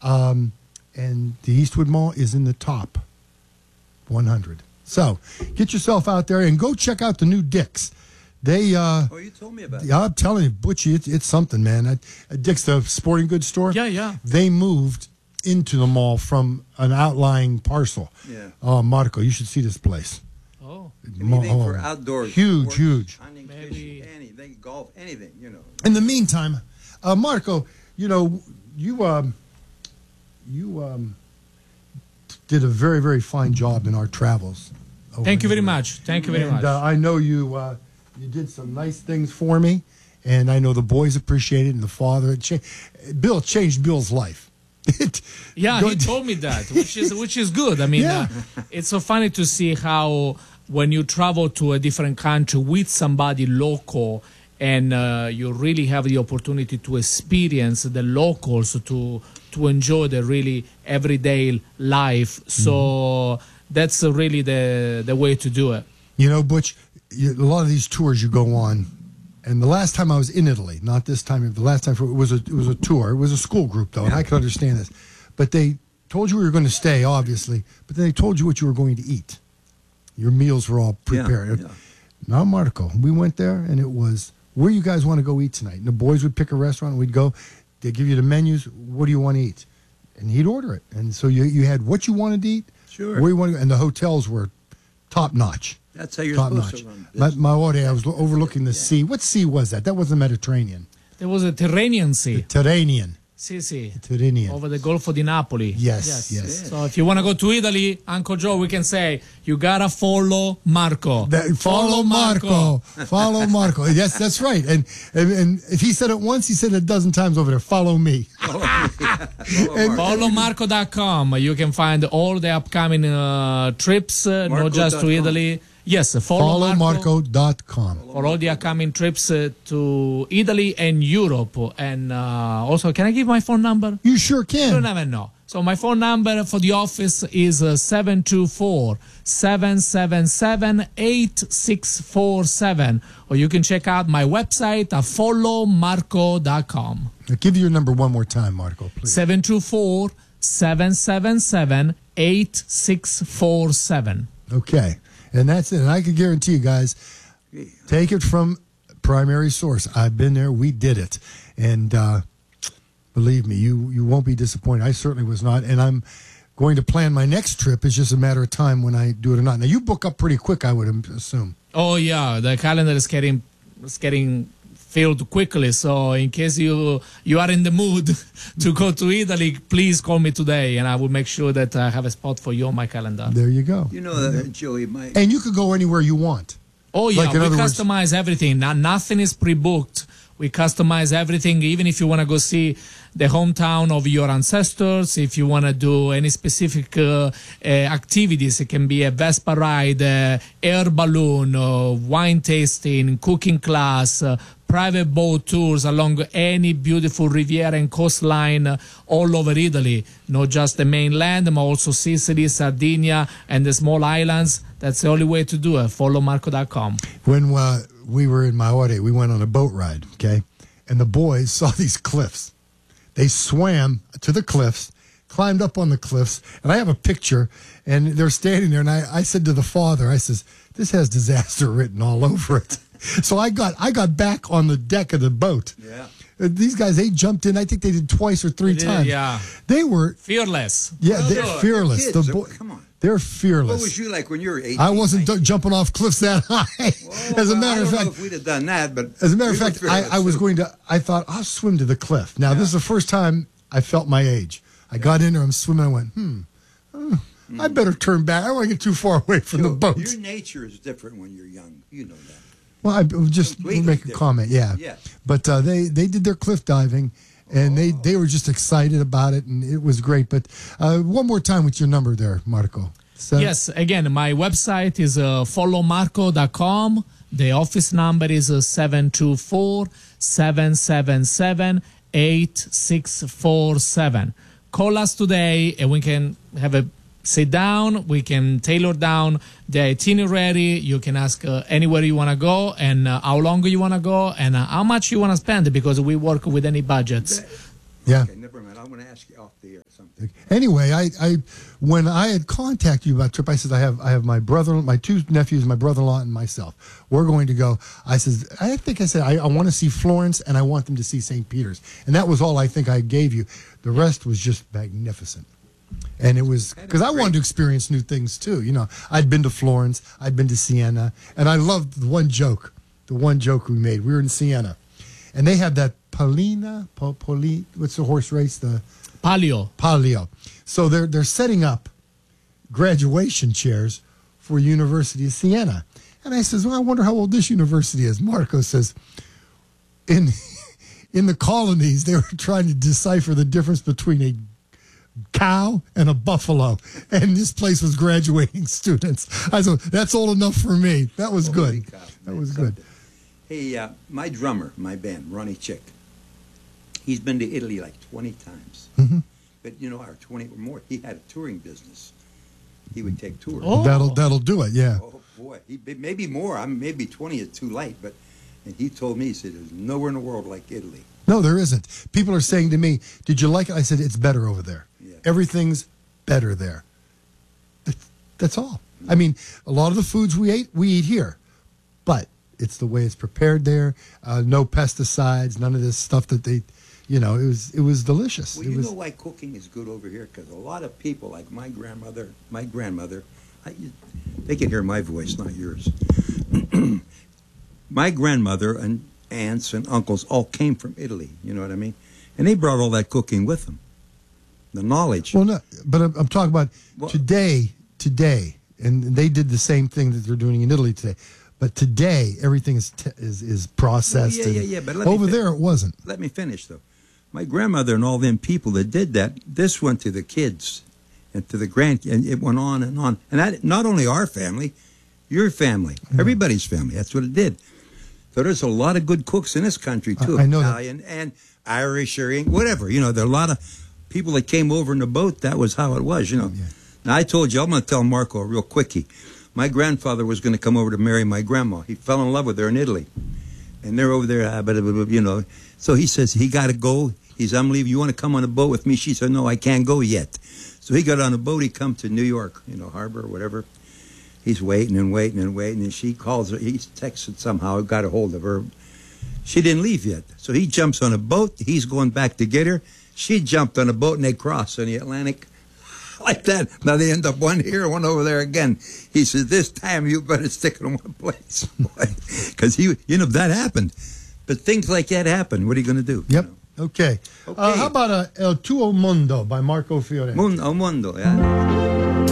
And the Eastwood Mall is in the top 100. So get yourself out there and go check out the new Dick's. They you told me about it. I'm telling you, Butchie, it's something, man. Dick's, the sporting goods store. Yeah. They moved into the mall from an outlying parcel. Yeah. Oh, Marco, you should see this place. Oh. Anything for outdoors. Huge, sports, huge. Hunting, fishing, anything, golf, anything, In the meantime, Marco, you did a very, very fine job in our travels. Thank you very much. Thank you very much. I know you did some nice things for me, and I know the boys appreciate it, and the father. Bill changed Bill's life. He told me that, which is good. I mean, it's so funny to see how when you travel to a different country with somebody local, and you really have the opportunity to experience the locals, to enjoy the really everyday life. So that's really the way to do it. Butch, a lot of these tours you go on, and the last time I was in Italy, not this time, the last time it was a tour. It was a school group, though, and I could understand this. But they told you where you were going to stay, obviously, but then they told you what you were going to eat. Your meals were all prepared. Yeah. Now, Marco, we went there, and it was, where you guys want to go eat tonight? And the boys would pick a restaurant, and we'd go. They'd give you the menus. What do you want to eat? And he'd order it. And so you had what you wanted to eat, sure, where you wanted to go, and the hotels were top-notch. That's how you're supposed to run business. My I was overlooking the sea. What sea was that? That was the Mediterranean. There was a Tyrrhenian Sea. The Tyrrhenian. Sì. Tyrrhenian. Over the Gulf of Napoli. Yes. So if you want to go to Italy, Uncle Joe, we can say, you got to follow Marco. Follow Marco. Follow Marco. Yes, that's right. And if he said it once, he said it a dozen times over there. Follow me. Followmarco.com. You can find all the upcoming trips, not just to Italy. Yes, followmarco.com for all the upcoming trips to Italy and Europe. And also, can I give my phone number? You sure can. You never know. So my phone number for the office is 724-777-8647. Or you can check out my website at followmarco.com. Now give you your number one more time, Marco, please. 724-777-8647. Okay. And that's it. And I can guarantee you guys, take it from primary source. I've been there. We did it. And believe me, you won't be disappointed. I certainly was not. And I'm going to plan my next trip. It's just a matter of time when I do it or not. Now, you book up pretty quick, I would assume. Oh, yeah. The calendar is getting filled quickly. So in case you are in the mood to go to Italy, please call me today, and I will make sure that I have a spot for you on my calendar. There you go. Joey, and you could go anywhere you want. Oh, yeah. We customize everything. nothing is pre-booked. We customize everything, even if you want to go see the hometown of your ancestors, if you want to do any specific activities. It can be a Vespa ride, air balloon, wine tasting, cooking class, private boat tours along any beautiful riviera and coastline all over Italy, not just the mainland, but also Sicily, Sardinia, and the small islands. That's the only way to do it. Follow Marco.com. When we were in Maori, we went on a boat ride, okay? And the boys saw these cliffs. They swam to the cliffs, climbed up on the cliffs, and I have a picture, and they're standing there, and I said to the father, I says, this has disaster written all over it. So I got back on the deck of the boat. Yeah. These guys, they jumped in. I think they did twice or three times. Yeah. They were fearless. Yeah, they're fearless. Kids, come on. They're fearless. What was you like when you were 18? I wasn't jumping off cliffs that high. As a matter of fact, I don't know if we'd have done that, but as a matter of fact, I was going to. I thought I'll swim to the cliff. Now this is the first time I felt my age. I got in there. I'm swimming. I went, I better turn back. I don't want to get too far away from the boat. Your nature is different when you're young. You know that. Well, I just make a comment. Yeah. But they did their cliff diving. And they were just excited about it, and it was great. But one more time with your number there, Marco. Yes, again, my website is followmarco.com. The office number is 724-777-8647. Call us today, and we can have a sit down. We can tailor down the itinerary. You can ask anywhere you want to go, and how long you want to go, and how much you want to spend, because we work with any budgets. Yeah. Okay, never mind. I'm going to ask you off the air something. Anyway, I when I had contacted you about a trip, I said I have my brother, my two nephews, my brother-in-law, and myself. We're going to go. I said I want to see Florence and I want them to see St. Peter's, and that was all I think I gave you. The rest was just magnificent, and it was because I wanted to experience new things too. You know, I'd been to Florence, I'd been to Siena, and I loved the one joke we made. We were in Siena, and they had that what's the horse race? The Palio. So they're setting up graduation chairs for University of Siena. And I says, well, I wonder how old this university is. Marco says, in the colonies, they were trying to decipher the difference between a cow and a buffalo. And this place was graduating students. I said, that's old enough for me. That was good. That was good. Hey, my drummer, my band, Ronnie Chick, he's been to Italy like 20 times. Mm-hmm. But, you know, our 20 or more, he had a touring business. He would take tours. Oh. That'll do it, yeah. Oh, boy. Maybe more. Maybe 20 is too light. But and he told me, he said, there's nowhere in the world like Italy. No, there isn't. People are saying to me, did you like it? I said, it's better over there. Yeah. Everything's better there. That's all. I mean, a lot of the foods we eat here. But it's the way it's prepared there. No pesticides, none of this stuff that they, you know, it was delicious. Well, you know why cooking is good over here? Because a lot of people, like my grandmother, they can hear my voice, not yours. My grandmother and aunts and uncles all came from Italy, you know what I mean? And they brought all that cooking with them, the knowledge. Well, no, but I'm talking about today, and they did the same thing that they're doing in Italy today. But today, everything is processed. Well, yeah. But over there, it wasn't. Let me finish, though. My grandmother and all them people that did that, this went to the kids and to the and it went on. And that, not only our family, your family, everybody's family. That's what it did. So there's a lot of good cooks in this country, too. I know Italian and Irish or whatever. You know, there are a lot of people that came over in the boat. That was how it was, you know. Yeah. Now, I told you, I'm going to tell Marco a real quickie. My grandfather was going to come over to marry my grandma. He fell in love with her in Italy. And they're over there, you know. So he says, he got to go. I'm leaving. You want to come on a boat with me? She said, no, I can't go yet. So he got on a boat. He come to New York, you know, harbor or whatever. He's waiting. And she calls her. He texted somehow, got a hold of her. She didn't leave yet. So he jumps on a boat. He's going back to get her. She jumped on a boat and they crossed on the Atlantic. Like that. Now they end up one here, one over there again. He says, this time you better stick in one place. Because that happened. But things like that happen. What are you going to do? Yep. You know? Okay. How about El Tuo Mondo by Marco Fiore? Mondo, yeah.